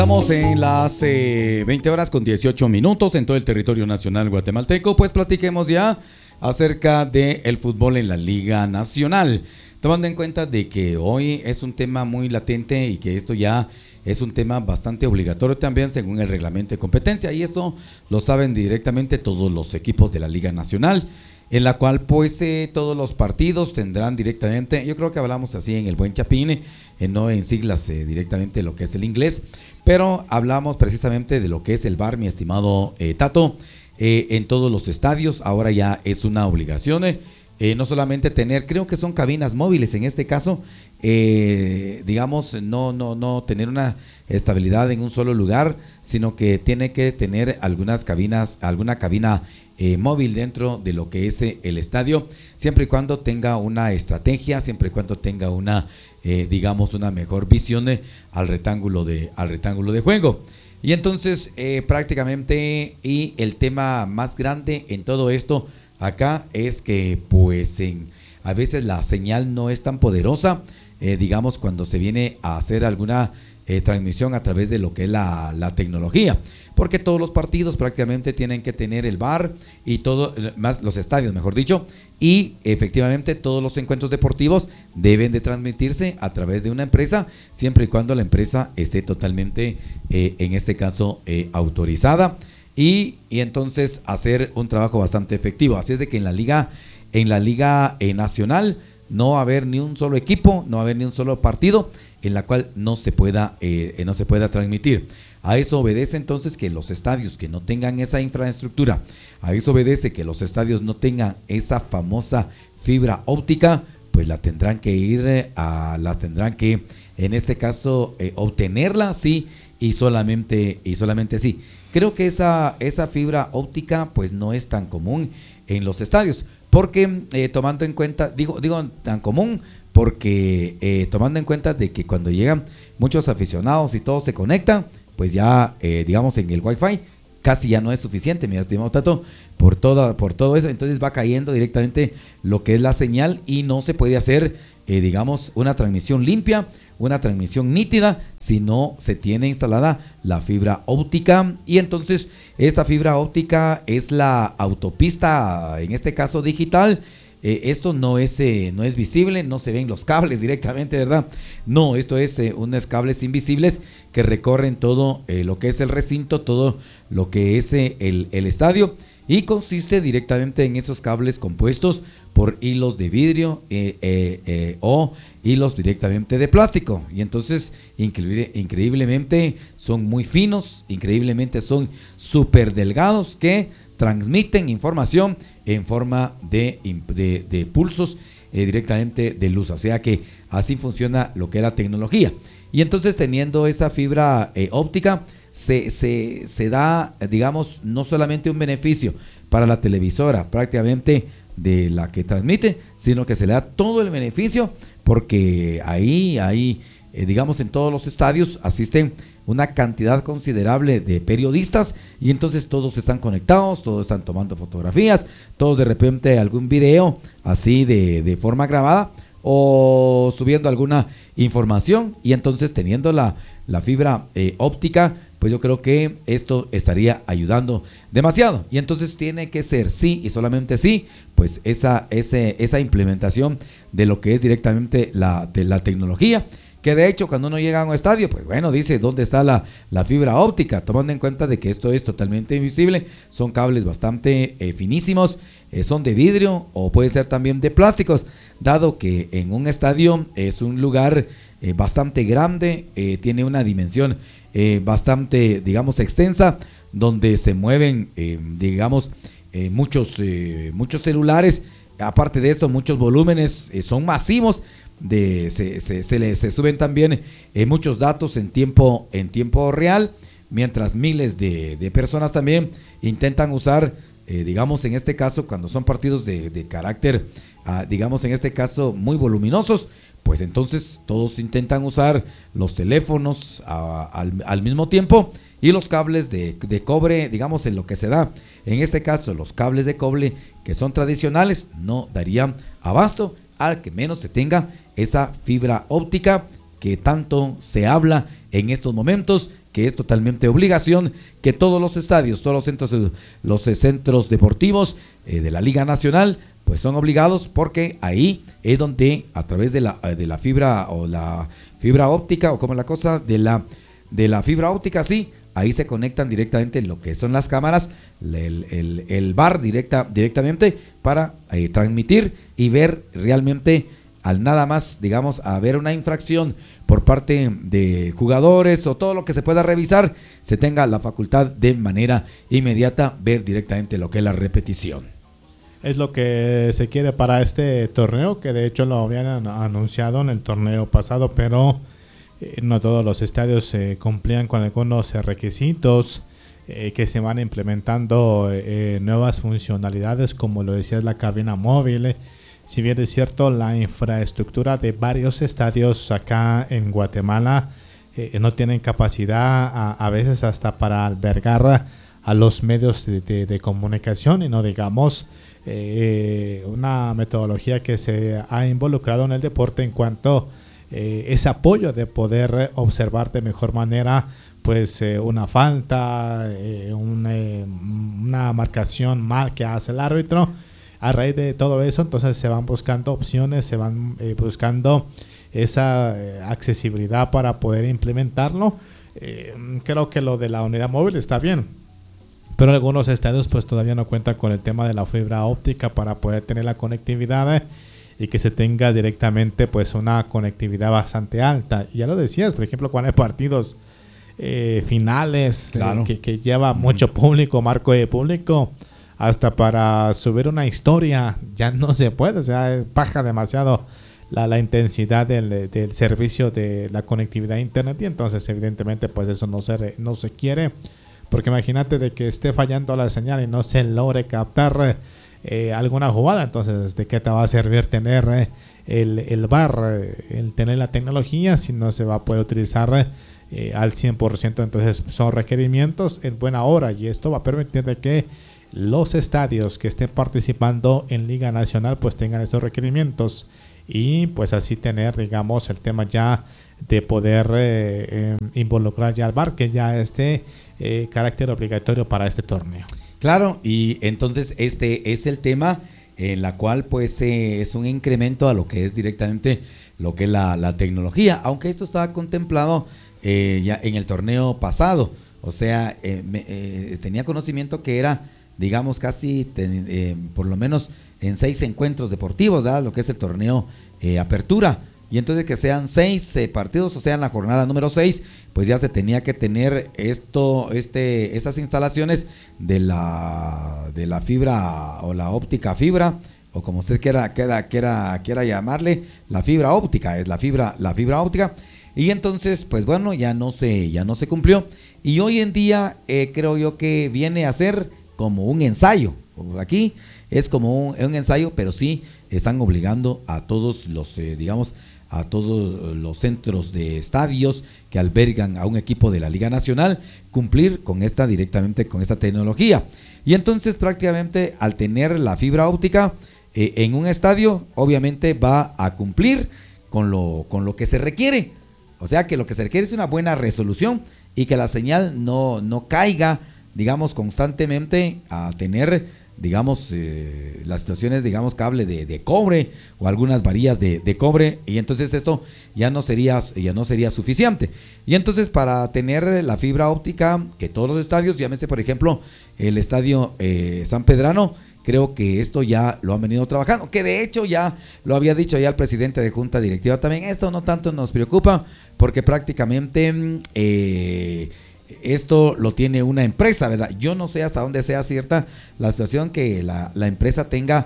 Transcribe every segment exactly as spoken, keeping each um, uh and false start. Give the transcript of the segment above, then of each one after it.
Estamos en las eh, veinte horas con dieciocho minutos en todo el territorio nacional guatemalteco. Pues platiquemos ya acerca del fútbol en la Liga Nacional, tomando en cuenta de que hoy es un tema muy latente y que esto ya es un tema bastante obligatorio también según el reglamento de competencia, y esto lo saben directamente todos los equipos de la Liga Nacional, en la cual pues eh, todos los partidos tendrán directamente, yo creo que hablamos así en el buen chapín, eh, no en siglas eh, directamente lo que es el inglés, pero hablamos precisamente de lo que es el V A R, mi estimado eh, Tato, eh, en todos los estadios. Ahora ya es una obligación, eh, eh, no solamente tener, creo que son cabinas móviles en este caso, eh, digamos, no, no, no tener una estabilidad en un solo lugar, sino que tiene que tener algunas cabinas, alguna cabina eh, móvil dentro de lo que es eh, el estadio, siempre y cuando tenga una estrategia, siempre y cuando tenga una Eh, digamos una mejor visión eh, al rectángulo de al rectángulo de juego. Y entonces eh, prácticamente, y el tema más grande en todo esto acá es que pues en, a veces la señal no es tan poderosa, eh, digamos cuando se viene a hacer alguna eh, transmisión a través de lo que es la, la tecnología, porque todos los partidos prácticamente tienen que tener el V A R y todo, más los estadios mejor dicho, y efectivamente todos los encuentros deportivos deben de transmitirse a través de una empresa, siempre y cuando la empresa esté totalmente, eh, en este caso, eh, autorizada, y, y entonces hacer un trabajo bastante efectivo. Así es de que en la liga, en la liga eh, nacional no va a haber ni un solo equipo, no va a haber ni un solo partido en la cual no se pueda, eh, no se pueda transmitir. A eso obedece entonces que los estadios que no tengan esa infraestructura, a eso obedece que los estadios no tengan esa famosa fibra óptica, pues la tendrán que ir a, la tendrán que, en este caso, eh, obtenerla, sí, y solamente, y solamente sí. Creo que esa, esa fibra óptica, pues no es tan común en los estadios, porque eh, tomando en cuenta, digo, digo tan común, porque eh, tomando en cuenta de que cuando llegan muchos aficionados y todos se conectan, pues ya, eh, digamos, en el Wi-Fi casi ya no es suficiente, mi estimado Tato, por, toda, por todo eso. Entonces va cayendo directamente lo que es la señal y no se puede hacer, eh, digamos, una transmisión limpia, una transmisión nítida, si no se tiene instalada la fibra óptica. Y entonces esta fibra óptica es la autopista, en este caso digital. Eh, esto no es, eh, no es visible, no se ven los cables directamente, ¿verdad? No, esto es eh, unos cables invisibles que recorren todo eh, lo que es el recinto, todo lo que es eh, el, el estadio, y consiste directamente en esos cables compuestos por hilos de vidrio eh, eh, eh, o hilos directamente de plástico. Y entonces increíble, increíblemente son muy finos, increíblemente son súper delgados, que transmiten información en forma de, de, de pulsos eh, directamente de luz. O sea que así funciona lo que es la tecnología. Y entonces, teniendo esa fibra eh, óptica, se, se, se da, digamos, no solamente un beneficio para la televisora prácticamente de la que transmite, sino que se le da todo el beneficio, porque ahí, ahí eh, digamos, en todos los estadios asisten una cantidad considerable de periodistas, y entonces todos están conectados, todos están tomando fotografías, todos de repente algún video así de, de forma grabada o subiendo alguna información, y entonces teniendo la, la fibra eh, óptica, pues yo creo que esto estaría ayudando demasiado. Y entonces tiene que ser sí y solamente sí, pues esa, ese, esa implementación de lo que es directamente la, de la tecnología, que de hecho cuando uno llega a un estadio, pues bueno, dice dónde está la, la fibra óptica, tomando en cuenta de que esto es totalmente invisible, son cables bastante eh, finísimos, eh, son de vidrio o puede ser también de plásticos, dado que en un estadio es un lugar eh, bastante grande, eh, tiene una dimensión eh, bastante, digamos, extensa, donde se mueven, eh, digamos, eh, muchos, eh, muchos celulares. Aparte de esto, muchos volúmenes eh, son masivos. De, se, se, se, le, se suben también eh, muchos datos en tiempo, en tiempo real, mientras miles de, de personas también intentan usar, eh, digamos en este caso, cuando son partidos de, de carácter, ah, digamos en este caso muy voluminosos, pues entonces todos intentan usar los teléfonos ah, al, al mismo tiempo, y los cables de, de cobre, digamos en lo que se da, en este caso los cables de cobre que son tradicionales no darían abasto, al que menos se tenga esa fibra óptica que tanto se habla en estos momentos que es totalmente obligación que todos los estadios, todos los centros, los centros deportivos eh, de la Liga Nacional, pues son obligados, porque ahí es donde a través de la, de la fibra o la fibra óptica, o como es la cosa, de la, de la fibra óptica, sí, ahí se conectan directamente lo que son las cámaras, el, el, el V A R directa, directamente para eh, transmitir y ver realmente, al nada más, digamos, a ver una infracción por parte de jugadores o todo lo que se pueda revisar, se tenga la facultad de manera inmediata ver directamente lo que es la repetición. Es lo que se quiere para este torneo, que de hecho lo habían anunciado en el torneo pasado, pero eh, no todos los estadios eh, cumplían con algunos eh, requisitos, eh, que se van implementando eh, nuevas funcionalidades, como lo decía, la cabina móvil. Eh. Si bien es cierto, la infraestructura de varios estadios acá en Guatemala eh, no tienen capacidad a, a veces hasta para albergar a los medios de, de, de comunicación, y no digamos eh, una metodología que se ha involucrado en el deporte en cuanto eh, ese apoyo de poder observar de mejor manera pues eh, una falta, eh, un, eh, una marcación mal que hace el árbitro. A raíz de todo eso, entonces se van buscando opciones, se van eh, buscando esa eh, accesibilidad para poder implementarlo. Eh, creo que lo de la unidad móvil está bien, pero algunos estadios pues todavía no cuentan con el tema de la fibra óptica para poder tener la conectividad eh, y que se tenga directamente pues una conectividad bastante alta. Y ya lo decías, por ejemplo, cuando hay partidos eh, finales, claro, eh, que, que lleva mucho público, marco de público, hasta para subir una historia ya no se puede, o sea, baja demasiado la, la intensidad del, del servicio de la conectividad a internet, y entonces evidentemente pues eso no se, no se quiere, porque imagínate de que esté fallando la señal y no se logre captar eh, alguna jugada, entonces ¿de qué te va a servir tener eh, el, el V A R, el tener la tecnología, si no se va a poder utilizar eh, al cien por ciento? Entonces son requerimientos en buena hora, y esto va a permitir de que los estadios que estén participando en Liga Nacional pues tengan esos requerimientos, y pues así tener, digamos, el tema ya de poder eh, eh, involucrar ya al V A R, que ya esté eh, carácter obligatorio para este torneo. Claro, y entonces este es el tema en la cual pues eh, es un incremento a lo que es directamente lo que es la, la tecnología, aunque esto estaba contemplado eh, ya en el torneo pasado, o sea, eh, me, eh, tenía conocimiento que era, digamos, casi ten, eh, por lo menos en seis encuentros deportivos, ¿verdad? Lo que es el torneo eh, Apertura, y entonces que sean seis eh, partidos, o sea, en la jornada número seis, pues ya se tenía que tener esto, este, estas instalaciones de la, de la fibra o la óptica fibra, o como usted quiera, quiera, quiera, quiera llamarle, la fibra óptica, es la fibra, la fibra óptica, y entonces, pues bueno, ya no se, ya no se cumplió, y hoy en día eh, creo yo que viene a ser como un ensayo. Aquí es como un, un ensayo, pero sí están obligando a todos los, eh, digamos, a todos los centros de estadios que albergan a un equipo de la Liga Nacional cumplir con esta directamente con esta tecnología. Y entonces prácticamente al tener la fibra óptica eh, en un estadio, obviamente va a cumplir con lo, con lo que se requiere. O sea que lo que se requiere es una buena resolución y que la señal no, no caiga, digamos, constantemente a tener, digamos, eh, las situaciones, digamos, cable de, de cobre o algunas varillas de, de cobre, y entonces esto ya no sería ya no sería suficiente. Y entonces para tener la fibra óptica, que todos los estadios, llámese por ejemplo el estadio eh, San Pedrano, creo que esto ya lo han venido trabajando, que de hecho ya lo había dicho ya el presidente de Junta Directiva también, esto no tanto nos preocupa, porque prácticamente eh, esto lo tiene una empresa, ¿verdad? Yo no sé hasta dónde sea cierta la situación que la, la empresa tenga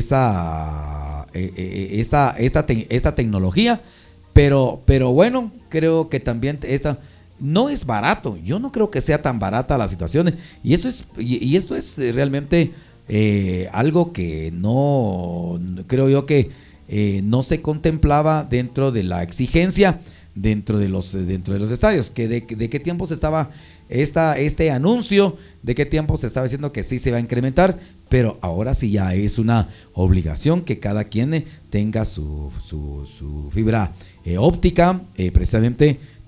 esa eh, eh, esta, esta, te, esta tecnología, pero, pero bueno, creo que también esta no es barato, yo no creo que sea tan barata la situación, y esto es, y, y esto es realmente eh, algo que no, creo yo que eh, no se contemplaba dentro de la exigencia dentro de los dentro de los estadios, que de, de qué tiempo se estaba esta, este anuncio, de qué tiempo se estaba diciendo que sí se va a incrementar, pero ahora sí ya es una obligación que cada quien tenga su, su, su fibra eh, óptica, eh, precisamente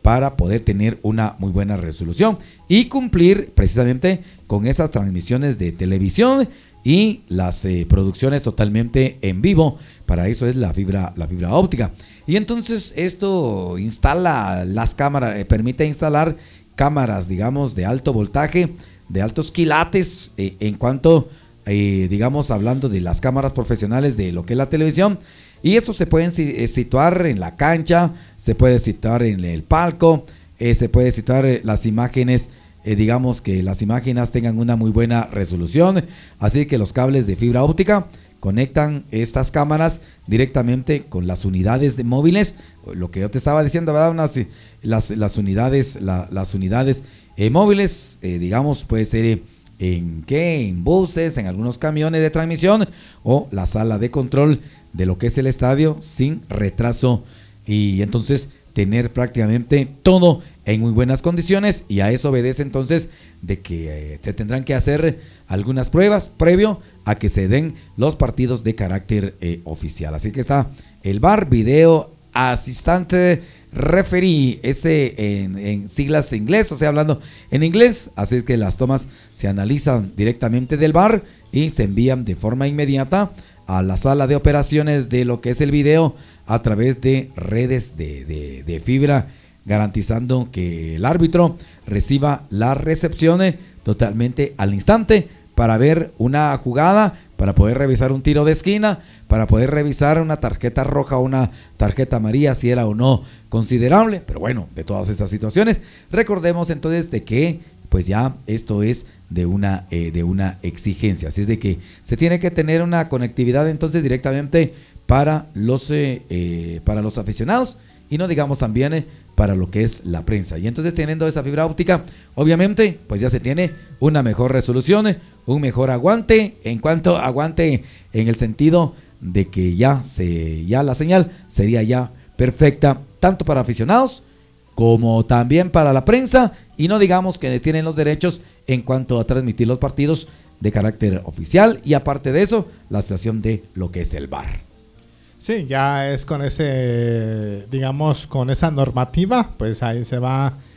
para poder tener una muy buena resolución y cumplir precisamente con esas transmisiones de televisión y las eh, producciones totalmente en vivo. Para eso es la fibra, la fibra óptica. Y entonces esto instala las cámaras, eh, permite instalar cámaras, digamos, de alto voltaje, de altos quilates, eh, en cuanto, eh, digamos, hablando de las cámaras profesionales de lo que es la televisión. Y estos se pueden situar en la cancha, se puede situar en el palco, eh, se puede situar las imágenes, eh, digamos que las imágenes tengan una muy buena resolución. Así que los cables de fibra óptica conectan estas cámaras directamente con las unidades de móviles, lo que yo te estaba diciendo, ¿verdad? Unas, las, las unidades, la, las unidades eh, móviles, eh, digamos, puede ser en qué, en buses, en algunos camiones de transmisión o la sala de control de lo que es el estadio sin retraso, y entonces tener prácticamente todo en muy buenas condiciones. Y a eso obedece entonces de que eh, se tendrán que hacer algunas pruebas previo a que se den los partidos de carácter eh, oficial. Así que está el V A R, Video Assistant Referee, ese en, en siglas en inglés, o sea, hablando en inglés. Así es que las tomas se analizan directamente del V A R y se envían de forma inmediata a la sala de operaciones de lo que es el video a través de redes de, de, de fibra, garantizando que el árbitro reciba las recepciones totalmente al instante para ver una jugada, para poder revisar un tiro de esquina, para poder revisar una tarjeta roja o una tarjeta amarilla, si era o no considerable. Pero bueno, de todas estas situaciones, recordemos entonces de que pues ya esto es de una, eh, de una exigencia. Así es de que se tiene que tener una conectividad entonces directamente para los, eh, eh, para los aficionados, y no digamos también eh, para lo que es la prensa. Y entonces teniendo esa fibra óptica, obviamente pues ya se tiene una mejor resolución, un mejor aguante, en cuanto a aguante en el sentido de que ya, se, ya la señal sería ya perfecta tanto para aficionados como también para la prensa, y no digamos que tienen los derechos en cuanto a transmitir los partidos de carácter oficial, y aparte de eso, la situación de lo que es el V A R. Sí, ya es con ese, digamos, con esa normativa, pues ahí se va